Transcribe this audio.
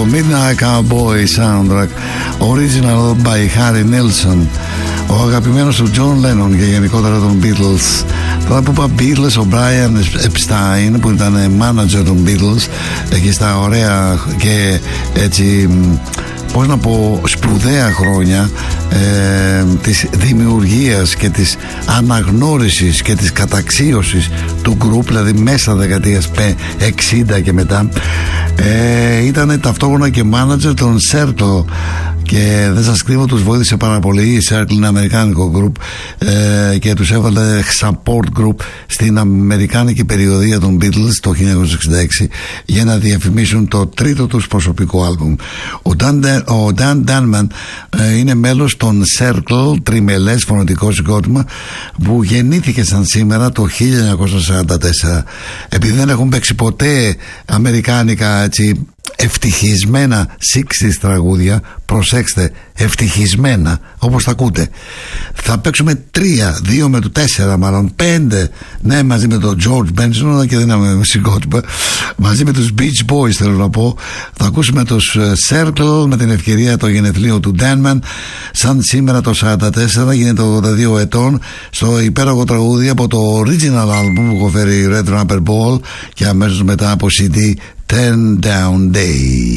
Midnight Cowboy Soundtrack, original by Harry Nilsson, ο αγαπημένος του John Lennon και γενικότερα των Beatles. Τώρα που είπα Beatles, ο Brian Epstein, που ήταν manager των Beatles εκεί στα ωραία και έτσι, πώς να πω, σπουδαία χρόνια της δημιουργίας και της αναγνώρισης και της καταξίωσης του group, δηλαδή μέσα δεκαετίας 60 και μετά, ήταν ταυτόχρονα και manager των Circle, και δεν σας κρύβω, τους βοήθησε πάρα πολύ. Η Circle είναι αμερικάνικο group και τους έβαλε support group στην αμερικάνικη περιοδία των Beatles το 1966 για να διαφημίσουν το τρίτο τους προσωπικό άλμπουμ. Ο Dan Dunman είναι μέλος των Circle, τριμελές φωνητικό συγκρότημα που γεννήθηκε σαν σήμερα το 1944. Επειδή δεν έχουν παίξει ποτέ αμερικάνικα έτσι ευτυχισμένα 60's τραγούδια, προσέξτε, ευτυχισμένα όπως τα ακούτε, θα παίξουμε 3, 2 με το 4, μάλλον 5, ναι, μαζί με τον George Benson και δίναμε συγκρότημα, μαζί με τους Beach Boys θέλω να πω. Θα ακούσουμε τους Circle με την ευκαιρία το γενεθλίο του Danman, σαν σήμερα το 44 γίνεται 82 ετών, στο υπέροχο τραγούδι από το original album που έχω φέρει, Red Rubber Ball, και αμέσως μετά από CD, Turn Down Day.